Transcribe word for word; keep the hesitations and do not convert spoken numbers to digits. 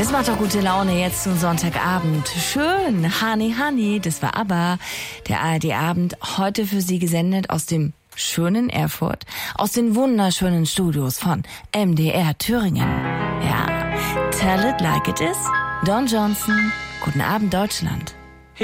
Das macht doch gute Laune jetzt zum Sonntagabend. Schön, Honey Honey, das war ABBA. Der A R D-Abend heute für Sie gesendet aus dem schönen Erfurt, aus den wunderschönen Studios von M D R Thüringen. Ja, tell it like it is. Don Johnson, guten Abend Deutschland.